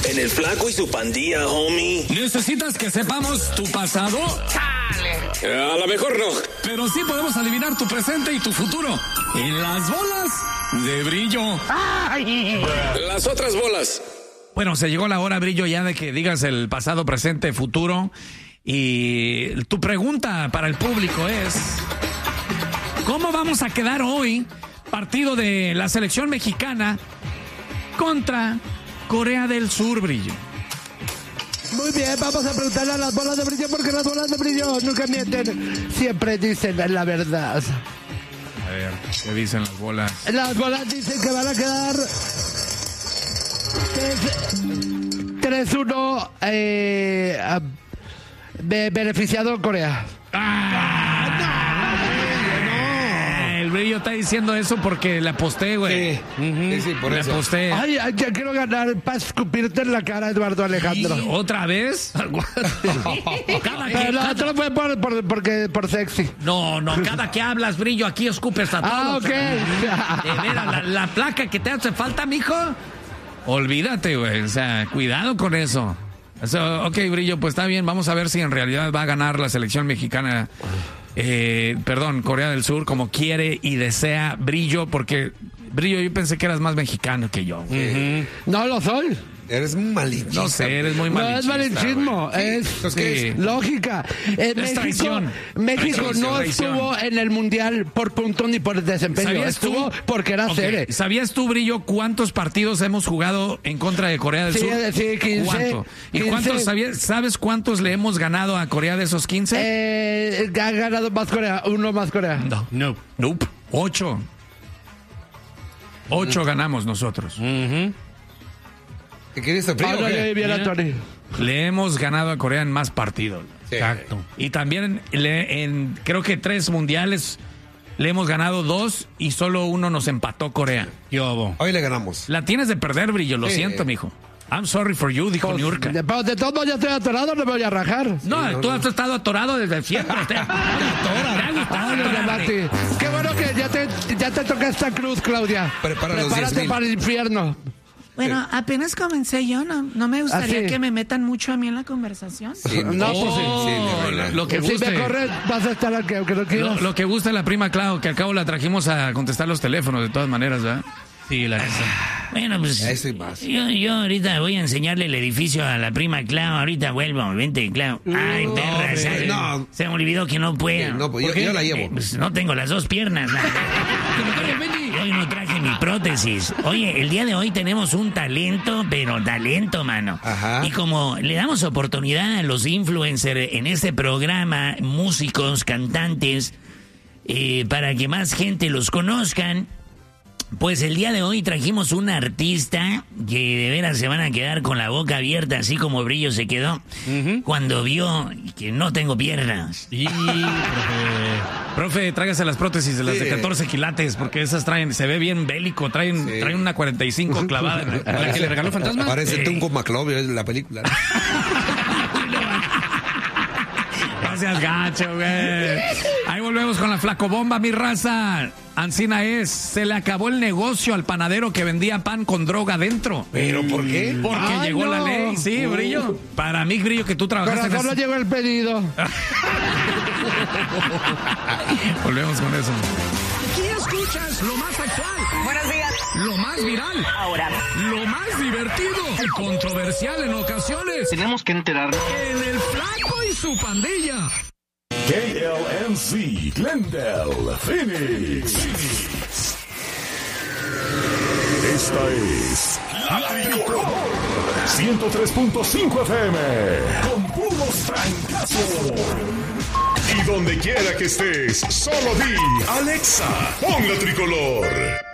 En el Flaco y su Pandilla, homie. ¿Necesitas que sepamos tu pasado? ¡Chale! A lo mejor no. Pero sí podemos adivinar tu presente y tu futuro. En las bolas de Brillo. ¡Ay! Las otras bolas. Bueno, se llegó la hora, Brillo, ya de que digas el pasado, presente, futuro. Y tu pregunta para el público es: ¿cómo vamos a quedar hoy? Partido de la selección mexicana contra Corea del Sur, Brillo. Muy bien, vamos a preguntarle a las bolas de Brillo, porque las bolas de Brillo nunca mienten, siempre dicen la verdad. A ver, ¿qué dicen las bolas? Las bolas dicen que van a quedar 3-1 beneficiado Corea. El Brillo está diciendo eso porque le aposté, güey. Sí, por eso. Le aposté. Ay, ya quiero ganar para escupirte en la cara, Eduardo Alejandro. ¿Y otra vez? Pero la otra fue por sexy. No, cada que hablas, Brillo, aquí escupes a todos. Ah, ok. De veras, la placa que te hace falta, mijo, olvídate, güey. O sea, cuidado con eso. Ok, Brillo, pues está bien. Vamos a ver si en realidad va a ganar la selección mexicana. Corea del Sur, como quiere y desea Brillo, porque Brillo, yo pensé que eras más mexicano que yo. No lo soy. Eres un malinchista. No sé, eres muy malinchista. No es malinchismo, es lógica. México no estuvo en el Mundial por punto ni por desempeño. Estuvo porque era sede. ¿Sabías tú, Brillo, cuántos partidos hemos jugado en contra de Corea del Sur? Sí, 15. ¿Cuánto? ¿Y 15? ¿Sabes cuántos le hemos ganado a Corea de esos 15? Ha ganado más Corea, uno más Corea. Nope. 8. 8 ganamos nosotros. ¿Te quieres sufrir? Tony. Le hemos ganado a Corea en más partidos. Sí. Exacto. Y también en creo que 3 mundiales le hemos ganado 2 y solo 1 nos empató Corea. Hoy le ganamos. La tienes de perder, Brillo, lo siento, mijo. I'm sorry for you, dijo Niurka. De todos modos, ya estoy atorado, no me voy a rajar. No, tú has estado atorado desde siempre. Qué bueno que ya te toca esta cruz, Claudia. Prepárate para el infierno. Bueno, apenas comencé yo, no me gustaría que me metan mucho a mí en la conversación. Sí, lo que guste. Si me corres, vas a estar aquí, aunque no quieras. Lo que gusta la prima Clau, que al cabo la trajimos a contestar los teléfonos de todas maneras, ¿verdad? Sí, la Bueno, pues eso y más. Yo ahorita voy a enseñarle el edificio a la prima Clau. Ahorita vuelvo, vente, Clau. Ay, perra, se me olvidó que no puedo. No, pues yo la llevo. Pues no tengo las 2 piernas. Hoy no traje mi prótesis. Oye, el día de hoy tenemos un talento, pero talento, mano. Ajá. Y como le damos oportunidad a los influencers en este programa, músicos, cantantes, para que más gente los conozcan, pues el día de hoy trajimos un artista que de veras se van a quedar con la boca abierta, así como Brillo se quedó cuando vio que no tengo piernas. Y, profe, tráigase las prótesis de las de 14 quilates, porque esas se ve bien bélico, traen una 45 clavada. ¿La que le regaló Fantasma? Parece Tungo McClovey en la película. No seas gacho, güey. Ahí volvemos con la flacobomba, mi raza. Ancina se le acabó el negocio al panadero que vendía pan con droga dentro. ¿Pero por qué? Porque llegó la ley, sí, Brillo. Para mí, Brillo, que tú trabajaste en eso. No llegó el pedido. Volvemos con eso. Aquí escuchas lo más actual. Buenos días. Lo más viral. Ahora. Lo más divertido. Y controversial en ocasiones. Tenemos que enterarnos. En el Flaco y su Pandilla. KLNC, Glendale, Phoenix. Esta es la Tricolor 103.5 FM con puros francazos. Y donde quiera que estés, solo di Alexa, pon la Tricolor.